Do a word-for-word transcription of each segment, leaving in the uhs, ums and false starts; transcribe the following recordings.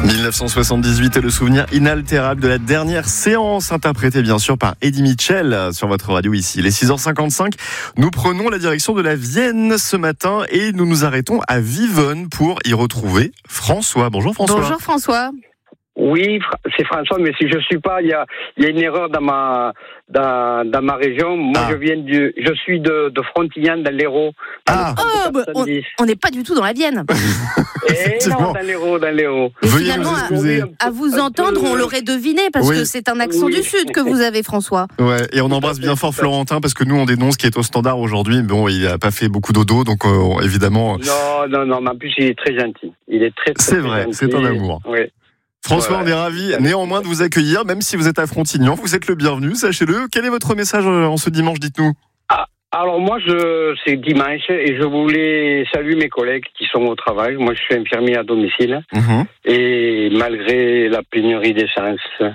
dix-neuf cent soixante-dix-huit est le souvenir inaltérable de la dernière séance, interprétée bien sûr par Eddie Mitchell sur votre radio ici. Il est six heures cinquante-cinq, nous prenons la direction de la Vienne ce matin et nous nous arrêtons à Vivonne pour y retrouver François. Bonjour François. Bonjour François. Oui, c'est François, mais si je suis pas, il y a, il y a une erreur dans ma, dans, dans ma région. Moi, Ah. je viens du, je suis de, de Frontignan, dans l'Hérault. Ah. Oh, bah, on n'est pas du tout dans la Vienne. Et non, Effectivement. dans l'Hérault, dans l'Hérault. Et Veuillez finalement, nous excuser. à, à vous entendre, on l'aurait deviné parce Oui. que c'est un accent Oui. du Sud que vous avez, François. Ouais, et on embrasse bien fort Florentin parce que nous on dénonce qui est au standard aujourd'hui. Bon, il a pas fait beaucoup dodo, donc euh, évidemment. Non, non, non, mais en plus, il est très gentil. Il est très, très, C'est très vrai, gentil. c'est un amour. Oui. François, Ouais. on est ravis néanmoins de vous accueillir, même si vous êtes à Frontignan, vous êtes le bienvenu, sachez-le. Quel est votre message euh, en ce dimanche, dites-nous? Alors moi, je, c'est dimanche et je voulais saluer mes collègues qui sont au travail. Moi, je suis infirmier à domicile. Mhm. Et malgré la pénurie d'essence,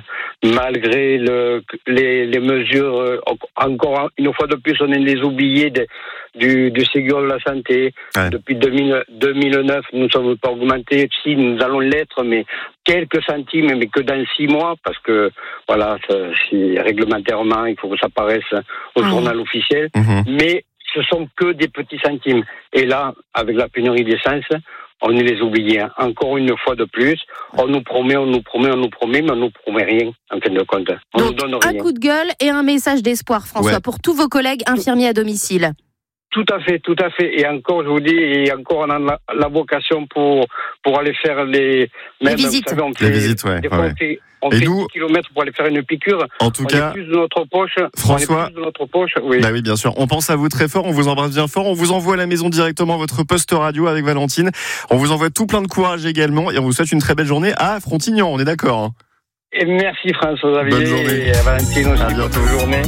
malgré le, les, les mesures, euh, encore une fois de plus, on est les oubliés de, du, du Ségur de la santé. Ouais. Depuis deux mille, deux mille neuf, nous ne sommes pas augmentés. Si, nous allons l'être, mais quelques centimes, mais que dans six mois, parce que, voilà, ça, si, réglementairement, il faut que ça paraisse au Ah. journal officiel. Mhm. Mais ce sont que des petits centimes. Et là, avec la pénurie d'essence, on est les oubliés. Hein. Encore une fois de plus, on nous promet, on nous promet, on nous promet, mais on nous promet rien, en fin de compte. On Donc, nous donne un rien. coup de gueule et un message d'espoir, François, Ouais. pour tous vos collègues infirmiers à domicile. Tout à fait, tout à fait. Et encore, je vous dis, et encore, on a la, la vocation pour, pour aller faire les, même, visites. vous savez, on Les fait, visites, ouais, des fois, ouais. on fait, on Et fait nous- dix kilomètres pour aller faire une piqûre. En tout On cas, est plus de notre poche. François- On est plus de notre poche, oui. bah oui, bien sûr. On pense à vous très fort, on vous embrasse bien fort, on vous envoie à la maison directement votre poste radio avec Valentine. On vous envoie tout plein de courage également et on vous souhaite une très belle journée à Frontignan, on est d'accord, hein. Et merci François-Xavier. Bonne journée. Et à Valentine aussi. À bientôt. Bonne journée.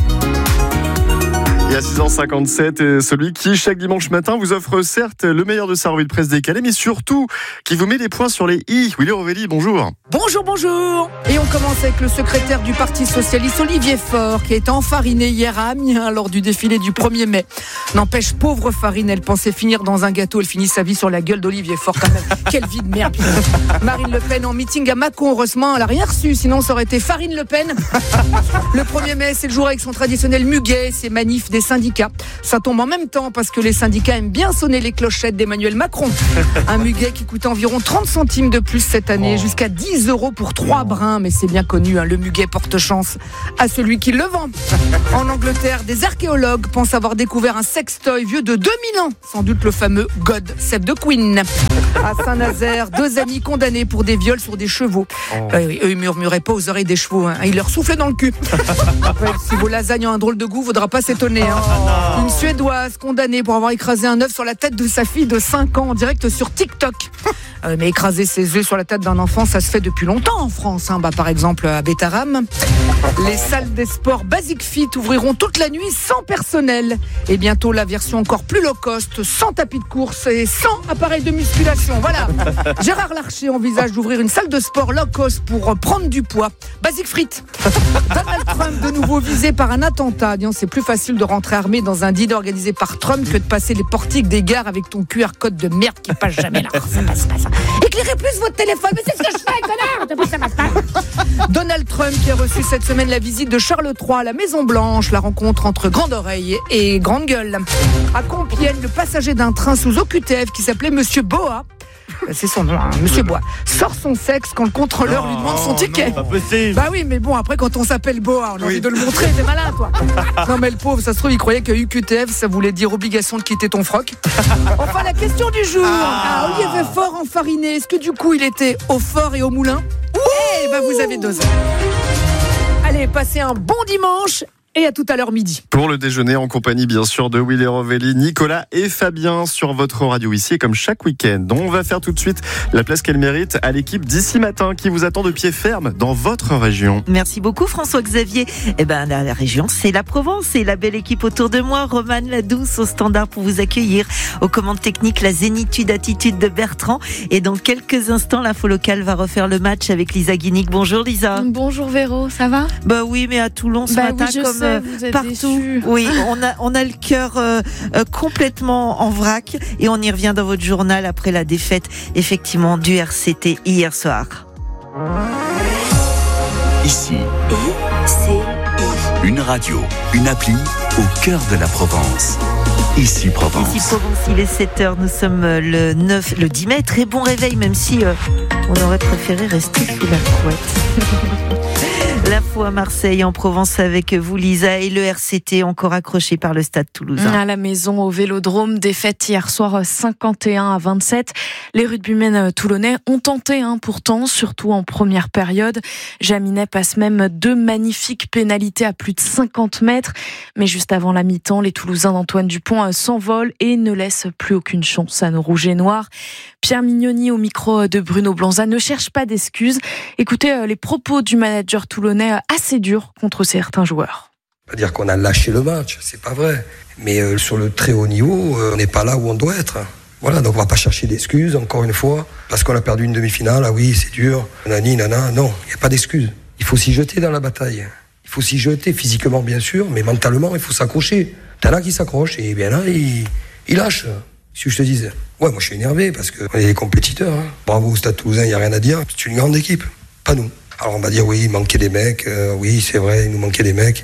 Et à six heures cinquante-sept, euh, celui qui, chaque dimanche matin, vous offre certes le meilleur de sa revue de presse décalée, mais surtout qui vous met des points sur les i. Willy Rovelli, bonjour. Bonjour, bonjour. Et on commence avec le secrétaire du Parti Socialiste, Olivier Faure, qui a été enfariné hier à Amiens lors du défilé du premier mai. N'empêche, pauvre Farine, elle pensait finir dans un gâteau, elle finit sa vie sur la gueule d'Olivier Faure quand même. Quelle vie de merde. Marine Le Pen en meeting à Mâcon, heureusement, elle n'a rien reçu, sinon ça aurait été Farine Le Pen. Le premier mai, c'est le jour avec son traditionnel muguet, ses manifs des syndicats. Ça tombe en même temps parce que les syndicats aiment bien sonner les clochettes d'Emmanuel Macron. Un muguet qui coûte environ trente centimes de plus cette année, Oh. jusqu'à dix euros pour trois brins, mais c'est bien connu, hein, le muguet porte chance à celui qui le vend. En Angleterre, des archéologues pensent avoir découvert un sextoy vieux de deux mille ans, sans doute le fameux God Save the Queen. À Saint-Nazaire, deux amis condamnés pour des viols sur des chevaux. Euh, oui, eux, ils murmuraient pas aux oreilles des chevaux, hein. Ils leur soufflaient dans le cul. Ouais, si vos lasagnes ont un drôle de goût, faudra pas s'étonner, hein. Une Suédoise condamnée pour avoir écrasé un œuf sur la tête de sa fille de cinq ans en direct sur TikTok. Euh, mais écraser ses œufs sur la tête d'un enfant, ça se fait depuis longtemps en France, hein. Bah, par exemple à Bétarame. Les salles des sports Basic Fit ouvriront toute la nuit sans personnel. Et bientôt la version encore plus low cost, sans tapis de course et sans appareil de musculation. Voilà. Gérard Larcher envisage d'ouvrir une salle de sport low cost pour prendre du poids. Basic Frites. Donald Trump de nouveau visé par un attentat. Disons, c'est plus facile de rentrer armé dans un dîner organisé par Trump que de passer les portiques des gares avec ton Q R code de merde qui passe jamais là. Ça passe pas, ça. Éclairez plus votre téléphone, mais c'est ce que je fais, connard. Ça passe pas. Donald Trump qui a reçu cette semaine la visite de Charles trois à la Maison Blanche, la rencontre entre Grande Oreille et Grande Gueule. À Compiègne, le passager d'un train sous O Q T F qui s'appelait Monsieur Boa, c'est son nom, hein, Monsieur Bois, sort son sexe quand le contrôleur lui demande son ticket. Pas possible. Bah oui, mais bon, après, quand on s'appelle Boa, on a envie de le montrer, t'es malin, toi. Non, mais le pauvre, ça se trouve, il croyait que U Q T F, ça voulait dire obligation de quitter ton froc. Enfin, la question du jour. Ah, Olivier Faure enfariné, est-ce que du coup, il était au fort et au moulin? Eh ben, vous avez deux heures. Allez, passez un bon dimanche. Et à tout à l'heure midi. Pour le déjeuner en compagnie bien sûr de Willy Rovelli, Nicolas et Fabien sur votre radio ici et comme chaque week-end. On va faire tout de suite la place qu'elle mérite à l'équipe d'ici matin qui vous attend de pied ferme dans votre région. Merci beaucoup François-Xavier. Eh ben, la, la région, c'est la Provence et la belle équipe autour de moi. Romane la douce au standard pour vous accueillir. Aux commandes techniques, la zénitude attitude de Bertrand. Et dans quelques instants, l'info locale va refaire le match avec Lisa Guinic. Bonjour Lisa. Bonjour Véro, ça va? Bah oui, mais à Toulon ce Bah matin, oui, je comme sais, euh, vous êtes partout, déçus. oui, on a on a le cœur euh, euh, complètement en vrac et on y revient dans votre journal après la défaite effectivement du R C T hier soir. Ici, Et c'est I. une radio, une appli au cœur de la Provence. Ici Provence. Ici Provence, il est sept heures, nous sommes le neuf, le dix mai. Très bon réveil, même si euh, on aurait préféré rester sous la couette. L'info à Marseille, en Provence avec vous Lisa, et le R C T encore accroché par le Stade Toulousain. À la maison au Vélodrome, défaite hier soir cinquante et un à vingt-sept. Les rugbymen toulonnais ont tenté hein, pourtant, surtout en première période. Jaminet passe même deux magnifiques pénalités à plus de cinquante mètres. Mais juste avant la mi-temps, les Toulousains d'Antoine Dupont s'envolent et ne laissent plus aucune chance à nos rouges et noirs. Pierre Mignoni au micro de Bruno Blanza ne cherche pas d'excuses. Écoutez les propos du manager toulonnais assez durs contre certains joueurs. Pas dire qu'on a lâché le match, c'est pas vrai. Mais euh, sur le très haut niveau, euh, on n'est pas là où on doit être. Voilà, donc on va pas chercher d'excuses, encore une fois, parce qu'on a perdu une demi-finale, ah oui, c'est dur, nani, nana, non, il n'y a pas d'excuses. Il faut s'y jeter dans la bataille. Il faut s'y jeter, physiquement bien sûr, mais mentalement, il faut s'accrocher. T'en as qui s'accrochent, et bien là, ils, ils lâchent. Si je te disais, ouais, moi je suis énervé, parce qu'on est des compétiteurs. Hein. Bravo au Stade Toulousain, il n'y a rien à dire, c'est une grande équipe, pas nous. Alors on va dire, oui, il manquait des mecs, euh, oui, c'est vrai, il nous manquait des mecs.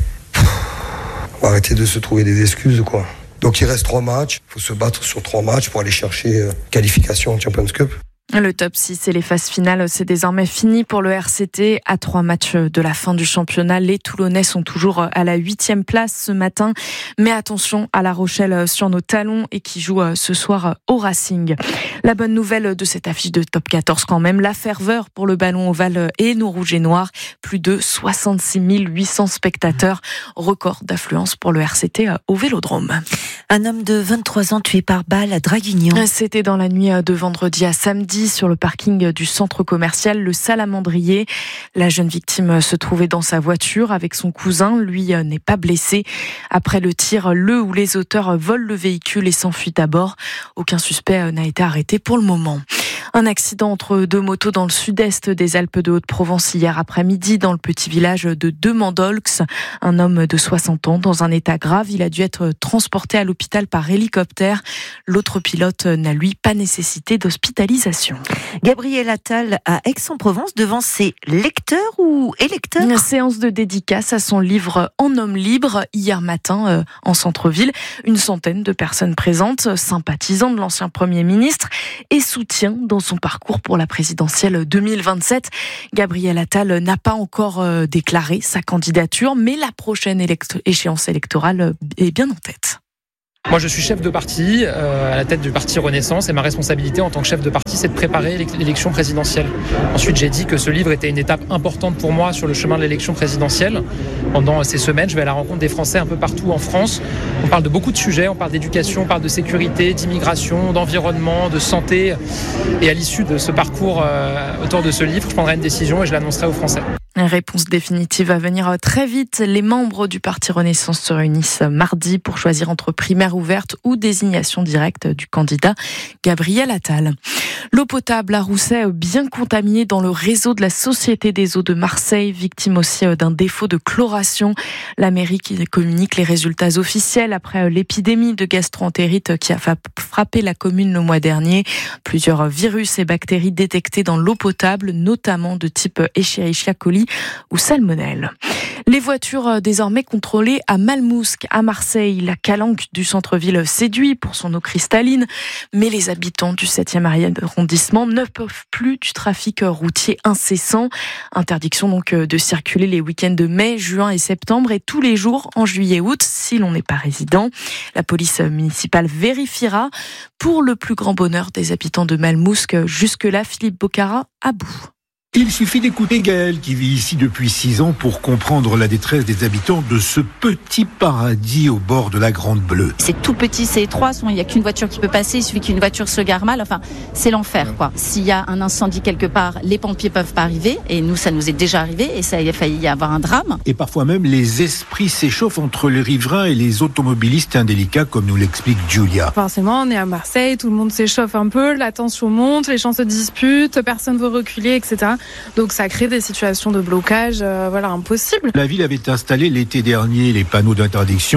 On va arrêter de se trouver des excuses, quoi. Donc il reste trois matchs, il faut se battre sur trois matchs pour aller chercher euh, qualification en Champions Cup. Le top six et les phases finales, c'est désormais fini pour le R C T. À trois matchs de la fin du championnat, les Toulonnais sont toujours à la huitième place ce matin. Mais attention à La Rochelle sur nos talons et qui joue ce soir au Racing. La bonne nouvelle de cette affiche de top quatorze quand même, la ferveur pour le ballon ovale et nos rouges et noirs. Plus de soixante-six mille huit cents spectateurs. Record d'affluence pour le R C T au Vélodrome. Un homme de vingt-trois ans tué par balle à Draguignan. C'était dans la nuit de vendredi à samedi sur le parking du centre commercial Le Salamandrier. La jeune victime se trouvait dans sa voiture avec son cousin. Lui n'est pas blessé. Après le tir, le ou les auteurs volent le véhicule et s'enfuient à bord. Aucun suspect n'a été arrêté pour le moment. Un accident entre deux motos dans le sud-est des Alpes de Haute-Provence hier après-midi dans le petit village de Demandolx. Un homme de soixante ans dans un état grave. Il a dû être transporté à l'hôpital par hélicoptère. L'autre pilote n'a lui pas nécessité d'hospitalisation. Gabriel Attal à Aix-en-Provence devant ses lecteurs ou électeurs. Une séance de dédicace à son livre En homme libre hier matin euh, en centre-ville. Une centaine de personnes présentes, sympathisants de l'ancien Premier ministre et soutien dans son parcours pour la présidentielle deux mille vingt-sept. Gabriel Attal n'a pas encore euh, déclaré sa candidature, mais la prochaine élect- échéance électorale est bien en tête. Moi, je suis chef de parti, euh, à la tête du parti Renaissance, et ma responsabilité en tant que chef de parti, c'est de préparer l'élection présidentielle. Ensuite, j'ai dit que ce livre était une étape importante pour moi sur le chemin de l'élection présidentielle. Pendant ces semaines, je vais à la rencontre des Français un peu partout en France. On parle de beaucoup de sujets, on parle d'éducation, on parle de sécurité, d'immigration, d'environnement, de santé. Et à l'issue de ce parcours euh, autour de ce livre, je prendrai une décision et je l'annoncerai aux Français. Une réponse définitive à venir très vite. Les membres du Parti Renaissance se réunissent mardi pour choisir entre primaire ouverte ou désignation directe du candidat Gabriel Attal. L'eau potable à Rousset bien contaminée dans le réseau de la Société des eaux de Marseille, victime aussi d'un défaut de chloration. La mairie qui communique les résultats officiels après l'épidémie de gastro-entérite qui a frappé la commune le mois dernier. Plusieurs virus et bactéries détectés dans l'eau potable, notamment de type Escherichia coli ou salmonelle. Les voitures désormais contrôlées à Malmousque, à Marseille. La calanque du centre-ville séduit pour son eau cristalline, mais les habitants du septième arrondissement ne peuvent plus du trafic routier incessant. Interdiction donc de circuler les week-ends de mai, juin et septembre et tous les jours en juillet-août si l'on n'est pas résident. La police municipale vérifiera pour le plus grand bonheur des habitants de Malmousque. Jusque-là, Philippe Bocara à bout. Il suffit d'écouter Gaël qui vit ici depuis six ans pour comprendre la détresse des habitants de ce petit paradis au bord de la Grande Bleue. C'est tout petit, c'est étroit, il n'y a qu'une voiture qui peut passer, il suffit qu'une voiture se gare mal, enfin c'est l'enfer quoi. S'il y a un incendie quelque part, les pompiers peuvent pas arriver et nous ça nous est déjà arrivé et ça a failli y avoir un drame. Et parfois même les esprits s'échauffent entre les riverains et les automobilistes indélicats comme nous l'explique Julia. Forcément on est à Marseille, tout le monde s'échauffe un peu, la tension monte, les gens se disputent, personne ne veut reculer, et cetera. Donc ça crée des situations de blocage euh, voilà, impossibles. La ville avait installé l'été dernier les panneaux d'interdiction,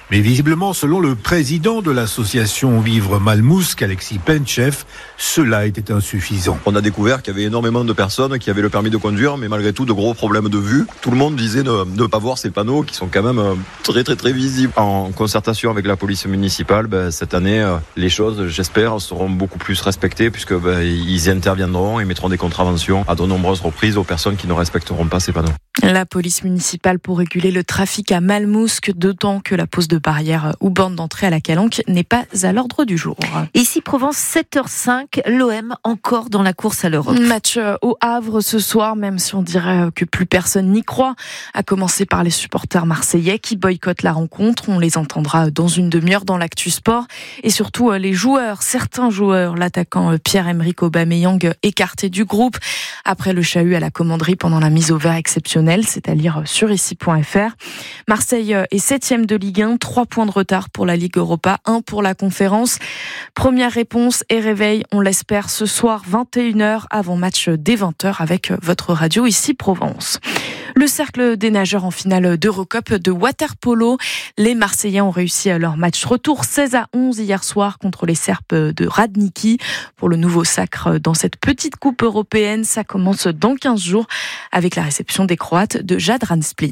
Mais visiblement, selon le président de l'association Vivre Malmousque, Alexis Penchef, cela était insuffisant. On a découvert qu'il y avait énormément de personnes qui avaient le permis de conduire, mais malgré tout de gros problèmes de vue. Tout le monde disait de ne pas voir ces panneaux qui sont quand même très très très visibles. En concertation avec la police municipale, ben, cette année, les choses, j'espère, seront beaucoup plus respectées puisque ben, ils interviendront et mettront des contraventions à de nombreuses reprises aux personnes qui ne respecteront pas ces panneaux. La police municipale pour réguler le trafic à Malmousque, d'autant que la pose de barrières ou bornes d'entrée à la Calanque n'est pas à l'ordre du jour. Ici Provence, sept heures cinq, l'O M encore dans la course à l'Europe. Match au Havre ce soir, même si on dirait que plus personne n'y croit, à commencer par les supporters marseillais qui boycottent la rencontre. On les entendra dans une demi-heure dans l'Actu Sport. Et surtout les joueurs, certains joueurs, l'attaquant Pierre-Emerick Aubameyang écarté du groupe après le chahut à la commanderie pendant la mise au vert exceptionnelle, c'est à lire sur ici point f r. Marseille est septième de Ligue un, trois points de retard pour la Ligue Europa, un pour la conférence. Première réponse et réveil, on l'espère ce soir vingt et une heures avant match dès vingt heures avec votre radio ici Provence. Le cercle des nageurs en finale d'Eurocup de water-polo. Les Marseillais ont réussi leur match retour seize à onze hier soir contre les Serpes de Radniki. Pour le nouveau sacre dans cette petite coupe européenne, ça commence dans quinze jours avec la réception des Croates de Jadran Split.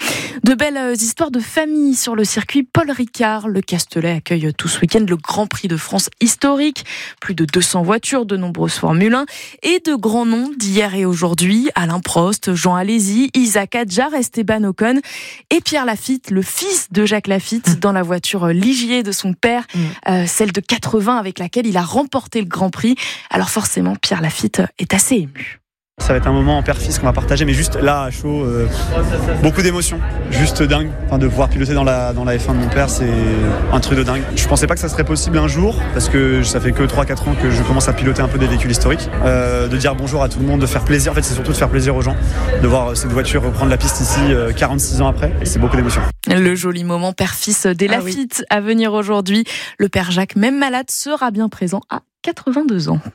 De belles histoires de famille sur le circuit Paul Ricard. Le Castellet accueille tout ce week-end le Grand Prix de France historique. Plus de deux cents voitures, de nombreuses Formule un et de grands noms d'hier et aujourd'hui. Alain Prost, Jean Alesi, Isaac Adjar, Esteban Ocon et Pierre Lafitte, le fils de Jacques Lafitte, mmh. dans la voiture Ligier de son père, mmh. euh, celle de quatre-vingts avec laquelle il a remporté le Grand Prix. Alors forcément, Pierre Lafitte est assez ému. Ça va être un moment en père-fils qu'on va partager, mais juste là, à chaud, euh, beaucoup d'émotions, juste dingue. Enfin, de pouvoir piloter dans la, dans la F un de mon père, c'est un truc de dingue. Je pensais pas que ça serait possible un jour, parce que ça fait que trois quatre ans que je commence à piloter un peu des véhicules historiques. Euh, de dire bonjour à tout le monde, de faire plaisir, en fait c'est surtout de faire plaisir aux gens, de voir cette voiture reprendre la piste ici euh, quarante-six ans après, et c'est beaucoup d'émotions. Le joli moment père-fils des Lafitte ah oui. à venir aujourd'hui. Le père Jacques, même malade, sera bien présent à quatre-vingt-deux ans.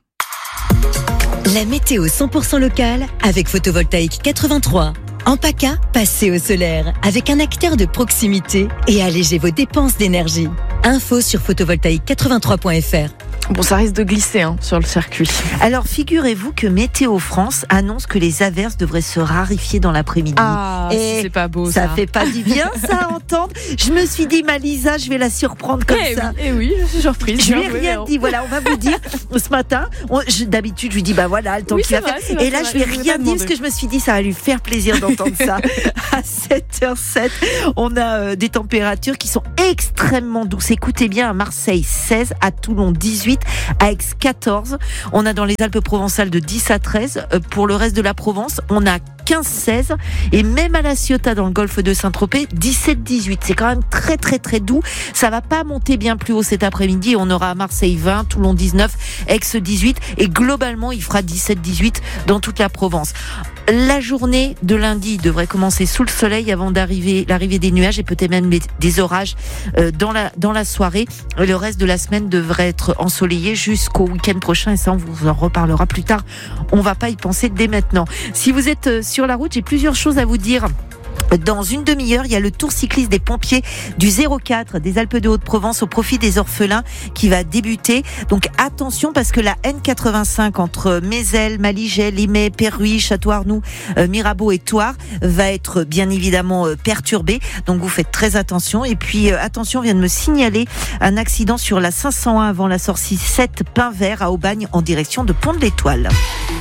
La météo cent pour cent locale avec Photovoltaïque quatre-vingt-trois. En PACA, passez au solaire avec un acteur de proximité et allégez vos dépenses d'énergie. Info sur photovoltaïque quatre-vingt-trois point f r. Bon, ça risque de glisser hein, sur le circuit. Alors, figurez-vous que Météo France annonce que les averses devraient se raréfier dans l'après-midi. Ah, et c'est pas beau, ça. Ça fait pas du bien, ça, à entendre. Je me suis dit, Malisa, je vais la surprendre comme eh ça. Oui, eh oui, je suis surprise. Je lui ai rien dit. Voilà, on va vous dire, ce matin, on, je, d'habitude, je lui dis, bah voilà, le temps oui, qu'il va vrai, faire. Vrai, et là, je lui ai rien dit parce que je me suis dit, ça va lui faire plaisir d'entendre ça. À sept heures sept, on a euh, des températures qui sont extrêmement douces. Écoutez bien, à Marseille, seize, à Toulon, dix-huit, à Aix, quatorze. On a dans les Alpes-Provençales de dix à treize. Pour le reste de la Provence, on a quinze seize. Et même à La Ciotat, dans le golfe de Saint-Tropez, dix-sept dix-huit. C'est quand même très très très doux. Ça va pas monter bien plus haut cet après-midi. On aura à Marseille vingt, Toulon dix-neuf, Aix dix-huit. Et globalement, il fera dix-sept dix-huit dans toute la Provence. La journée de lundi devrait commencer sous le soleil avant d'arriver l'arrivée des nuages et peut-être même des orages dans la, dans la soirée. Le reste de la semaine devrait être ensoleillé jusqu'au week-end prochain et ça on vous en reparlera plus tard. On va pas y penser dès maintenant. Si vous êtes sur la route, j'ai plusieurs choses à vous dire. Dans une demi-heure, il y a le tour cycliste des pompiers du zéro quatre des Alpes de Haute-Provence au profit des orphelins qui va débuter. Donc attention parce que la N quatre-vingt-cinq entre Mézel, Maligel, Limay, Perruy, Château-Arnoux, euh, Mirabeau et Thouars va être bien évidemment euh, perturbée. Donc vous faites très attention. Et puis euh, attention, on vient de me signaler un accident sur la cinq cent un avant la sortie sept Pin-Vert à Aubagne en direction de Pont de l'Étoile.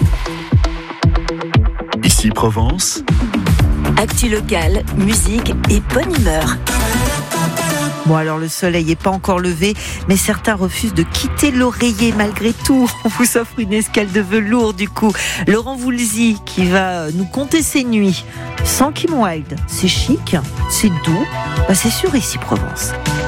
Ici Provence. Actu locale, musique et bonne humeur. Bon alors le soleil n'est pas encore levé, mais certains refusent de quitter l'oreiller malgré tout. On vous offre une escale de velours du coup. Laurent Voulzy qui va nous conter ses nuits. Sans Kim Wilde, c'est chic, c'est doux, bah c'est sûr ici Provence.